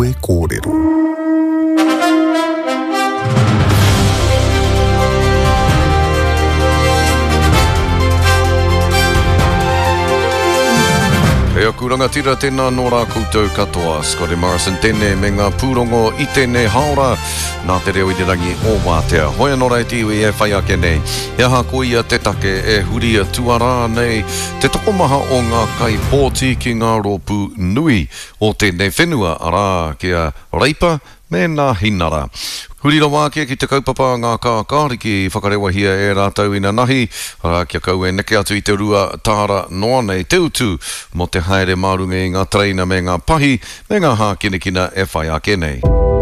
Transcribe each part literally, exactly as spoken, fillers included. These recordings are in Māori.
Ue Kōrero. Hea kuranga tira tēnā nō rā koutou katoa. Scotty Morrison tēnei me ngā pūrongo i tēnei haora. Nā te reo i te rangi o Wātea. Hoia nō rai tiwi e whai ake nei. Hea hako ia te take e huria tuarā nei. Te tokomaha o ngā kai pōti ki ngā rōpū nui o tēnei whenua arā kia reipa me ngā hinara. Hurira wākia ki te kaupapa ngā kākāriki whakarewa hia e rātau ina nahi, ara kia kau e neke atu i te rua tāra noa nei te utu mo te haere marunga i ngā treina me ngā pahi me ngā hākinakina e whai ake nei.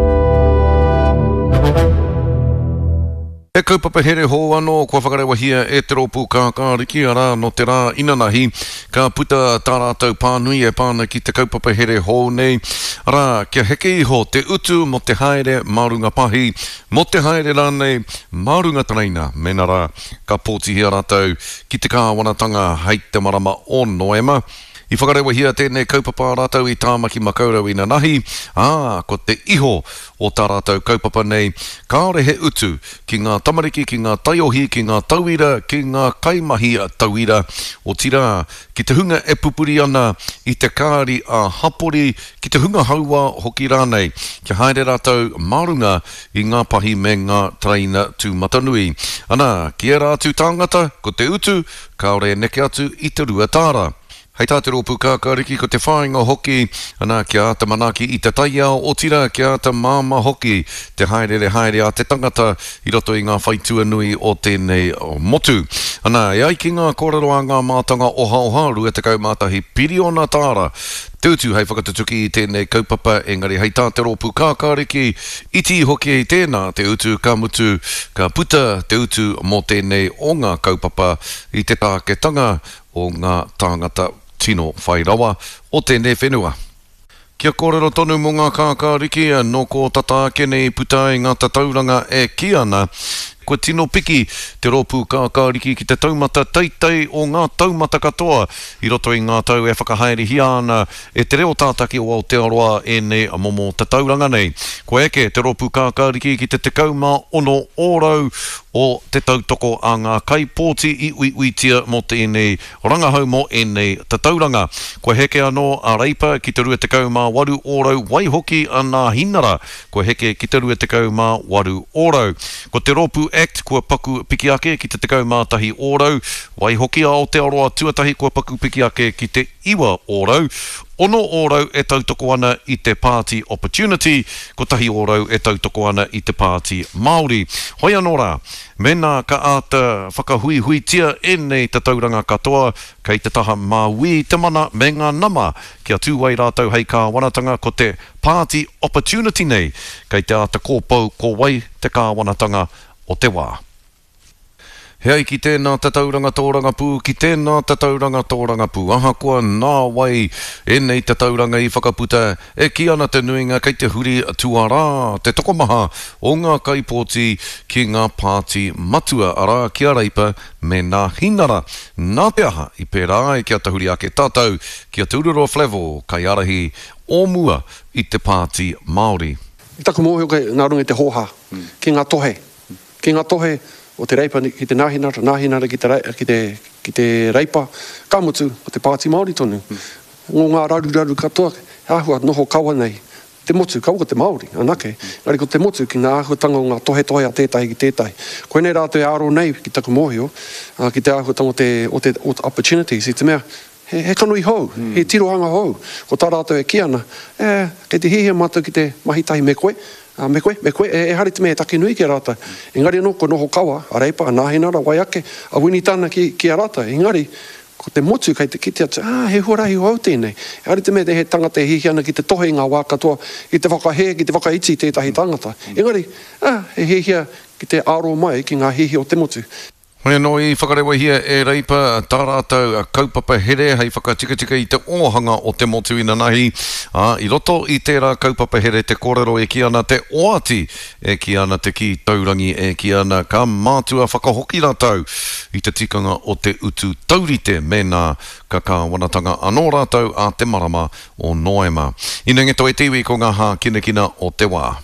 E kaupapa here ho anō, kua whakarewa hia e te rōpū kākāriki ara no te rā inanahi, ka puta tā rātau pānui e pāna ki te kaupapa here ho nei, ara kia heke iho te utu mo te haere marunga pahi, mo te haere rānei marunga treina, mena rā ka pōti hia rātau ki te kāwanatanga hei te marama o Noema. I whakarewa hia tēnei kaupapa rātau i tāmaki makaurau ina nahi, ā, ko te iho o tā rātau kaupapa nei, kāore he utu ki ngā tamariki, ki ngā taiohi, ki ngā tauira, ki ngā kaimahi tauira, o tira ki te hunga e pupuri ana i te kāri a hapori, ki te hunga haua hoki rānei, ki haere rātau marunga i ngā pahi me ngā traina tū matanui. Ana, ki e rātu tāngata, ko te utu, kāore neke atu i te rua tāra. Hei tā te rōpū kākāriki ko te whāinga hoki, ana kia ata manaki i te taia o tira, kia ata māma hoki, te haere haere a te tangata i roto i ngā whaitua nui o tēnei motu. Ana, e ai ki ngā kōrero a ngā mātanga oha oha, rua te kaumātahi piriona tāra. Te utu hei whakatutuki i tēnei kaupapa, engari hei tā te rōpū kākāriki, iti hoki i tēnā te utu ka mutu, ka puta te utu mo tēnei o ngā kaupapa i te tāketanga o ngā tāngata tino whairawa o tēnei whenua. Kia kōrero tonu mō ngā kākāriki, no ko tata kenei puta i ngā tatauranga e ki ana, ko tino piki te rōpū kākāriki ki te taumata teitei o ngā taumata katoa i roto i ngā tau e whakahaere hi ana e te reo tātaki o Aotearoa e nei a momo te tauranga nei. Ko eke te rōpū kākāriki ki te te kauma ono ōrau o te tautoko a ngā kaipōti i uiuitia mo tēnei rangahau mo e nei te tauranga. Ko heke anō a reipa ki te rua te kauma waru ōrau waihoki a ngā hinara. Ko heke ki te rua te kauma waru ōrau. Ko te rōpū Act kua paku piki ake ki te tekau mātahi ōrau, wai hoki a Aotearoa tuatahi kua paku piki ake ki te iwa ōrau, ono ōrau e tautoko ana i te Party Opportunity, ko tahi ōrau e tautoko ana i te Party Māori. Hoi anō rā, mena ka ata whakahui hui tia e nei te tauranga katoa, kei te taha māui te mana me ngā nama, kia tūwai rātau hei kā wanatanga ko te Party Opportunity nei, kei te ata kōpau ko wai te kā wanatanga o te wā. Hei ki tēnā te tauranga tōranga pū, ki tēnā te tauranga tōranga pū. Aha koa nā wai, e nei te tauranga i whakaputa, e ki ana te nuinga kei te huri tuarā, te tokomaha o ngā kaipōti ki ngā pāti matua arā kia reipa me ngā hinara. Nā te aha i pērā e kia te huri ake tātou, kia te Ururo Flevo, kai arahi o mua i te pāti Māori. I taku mōhio kei ngā runga i te hoha, mm. ki ngā tohe, ki ngā tohe, o te reipa ki te nāhinara, nāhinara ki te, ki te, ki te reipa, ka mutu o te Pāti Māori tonu. Mm. Ngō ngā raru raru katoa, āhua noho kaua nei, te motu, kaua ko te Māori, anake. Mm. Ngari ko te motu ki ngā āhuatanga o ngā tohe tohe a tētahi ki tētahi. Koe nei rātou e aro nei ki taku mōhio, uh, ki te āhuatanga o te, o te, o te opportunities, i te mea, he, he kanui hou, mm. he tirohanga hou, ko tā rātou e ki ana, e, kei te hihia mātou ki te mahitahi me koe, Uh, me koe, me koe, e, e hari te mea take nui ki a rata. Engari anō ko noho kawa, a reipa, a nāhinara, wai ake, a wini tāna ki, ki a rata. Engari, ko te motu kai te kite atu, ah, he huarahi hau tēnei. E hari te mea te he tangata e hihiana ki te tohe ngā wā katoa, i te whakahe, ki te whakaiti tētahi tangata. Engari, ah, he hihia ki te aro mai ki ngā hihi o te motu. Hoi anō I whakarewa hia e reipa tā rātou a kaupapa here hei whakatika I te ohanga o te motu ina nahi. Ah, I roto I tērā kaupapa here te kōrero e ki ana te oati e ki ana te ki taurangi e ki ana ka mātua whakahoki rātou I te tikanga o te utu taurite me nā kakawanatanga anō rātou a te marama o Noema. Ina ngeto e tiwi ko ngā hā kinakina o te wā.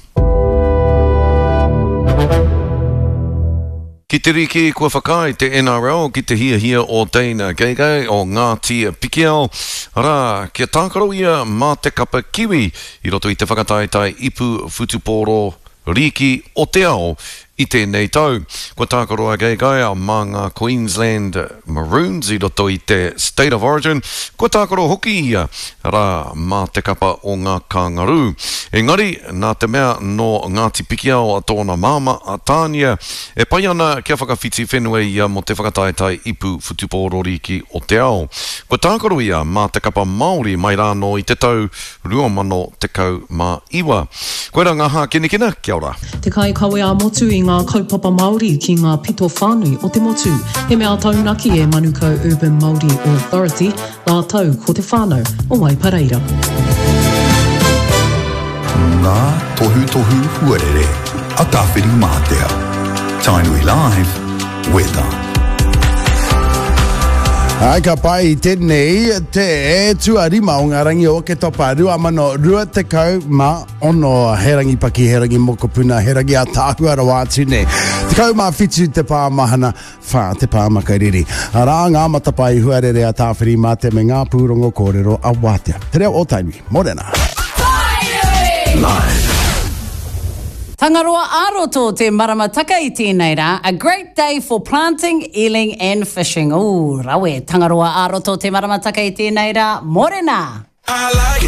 Ki te riki kua whakai te N R L ki te hia hia o Dana Gege o Ngāti Pikiao. Ara, kia tākaro ia mā te kapa kiwi I roto I te whakataitai ipu futuporo riki o te ao I tēnei tau. Kua tākaro a Gege a mā ngā Queensland Maroons I roto I te State of Origin. Kua tākaro hoki ia ra mā te kapa o ngā kangaru. Engari, nā te mea no Ngāti Pikiao a tōna māma a Tānia, e pai ana kia whakawhiti whenua ia mo te whakataitai ipu futuporo riki o te ao. Kua tākaro ia mā te kapa Māori mai rāno I te tau rua mano te kau mā iwa. Koe ra ngā hā kinekina, kia ora. Te kai kawe a motu I ngā kaupapa Māori ki ngā pito whānui o te motu. He mea taunaki e Manukau Urban Māori Authority, ngā tau ko te whānau o Waipareira. Ngā tohu tohu huarere, a tāwhiri mātea. Tainui Live, weather. Ai ka pai tēnei te e tuarima o ngā rangi o ke topa rua mano rua te kau ma ono herangi paki, herangi mokopuna, herangi a tāhua rawa tune. Te kau ma whitu te pāmahana, whā te pāmakairiri. Rā ngā matapai huarere a tāwhiri mā te me ngā pūrongo kōrero a wātea. Te reo o Tainui, morena. Live. Tangaroa aroto te marama taka I tēnei rā. A great day for planting, eeling and fishing. Ooh, rawe, tangaroa aroto te marama taka I tēnei rā. Morena! I like